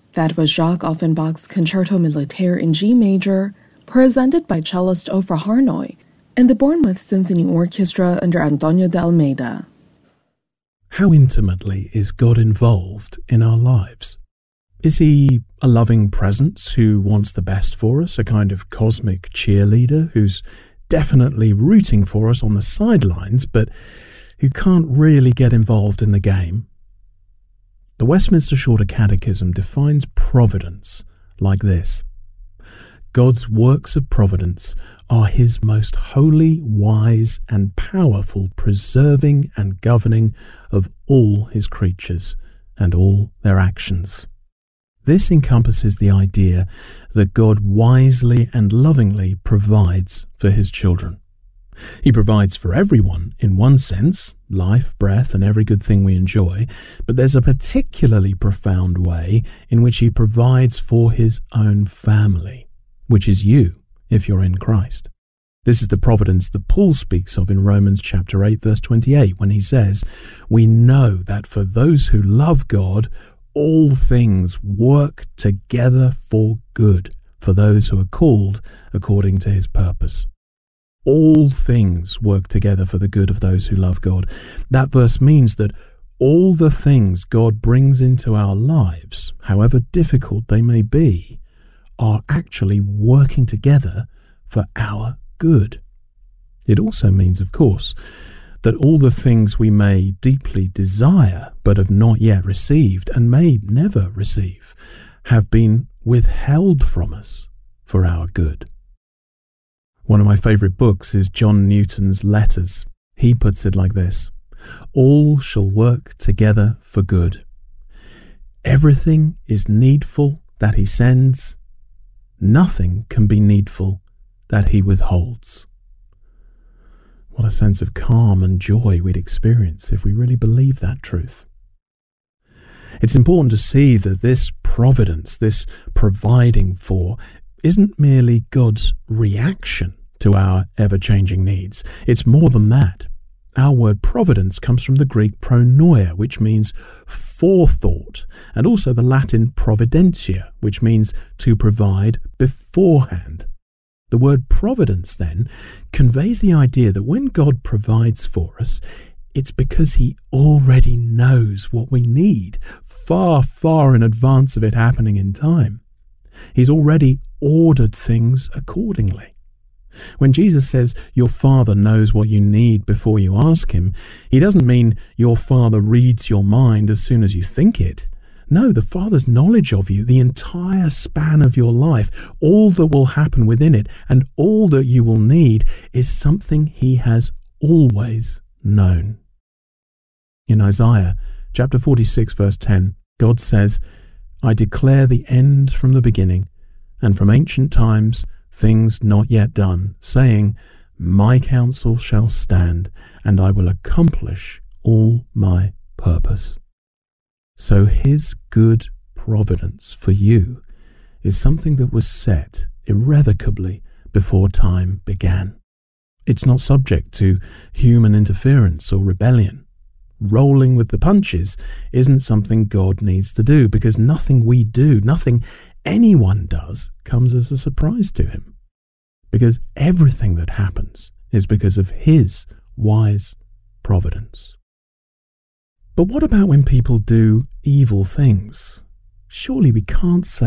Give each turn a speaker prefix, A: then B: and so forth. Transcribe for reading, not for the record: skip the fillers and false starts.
A: That was Jacques Offenbach's Concerto Militaire in G major, presented by cellist Ofra Harnoy, and the Bournemouth Symphony Orchestra under Antonio de Almeida.
B: How intimately is God involved in our lives? Is he a loving presence who wants the best for us, a kind of cosmic cheerleader who's definitely rooting for us on the sidelines, but who can't really get involved in the game? The Westminster Shorter Catechism defines providence like this: God's works of providence are his most holy, wise, and powerful preserving and governing of all his creatures and all their actions. This encompasses the idea that God wisely and lovingly provides for his children. He provides for everyone in one sense, life, breath, and every good thing we enjoy, but there's a particularly profound way in which he provides for his own family, which is you, if you're in Christ. This is the providence that Paul speaks of in Romans chapter 8, verse 28, when he says, "We know that for those who love God, all things work together for good, for those who are called according to his purpose." All things work together for the good of those who love God. That verse means that all the things God brings into our lives, however difficult they may be, are actually working together for our good. It also means, of course, that all the things we may deeply desire but have not yet received and may never receive have been withheld from us for our good. One of my favourite books is John Newton's Letters. He puts it like this: all shall work together for good. Everything is needful that he sends. Nothing can be needful that he withholds. What a sense of calm and joy we'd experience if we really believe that truth. It's important to see that this providence, this providing for, isn't merely God's reaction to our ever-changing needs. It's more than that. Our word providence comes from the Greek pronoia, which means forethought, and also the Latin providentia, which means to provide beforehand. The word providence, then, conveys the idea that when God provides for us, it's because he already knows what we need, far, far in advance of it happening in time. He's already ordered things accordingly. When Jesus says your Father knows what you need before you ask him, he doesn't mean your Father reads your mind as soon as you think it. No, the Father's knowledge of you, the entire span of your life, all that will happen within it, and all that you will need is something he has always known. In Isaiah chapter 46, verse 10, God says, "I declare the end from the beginning, and from ancient times things not yet done, saying, my counsel shall stand, and I will accomplish all my purpose." So his good providence for you is something that was set irrevocably before time began. It's not subject to human interference or rebellion. Rolling with the punches isn't something God needs to do, because nothing we do, nothing anyone does, comes as a surprise to him. Because everything that happens is because of his wise providence. But what about when people do evil things? Surely we can't say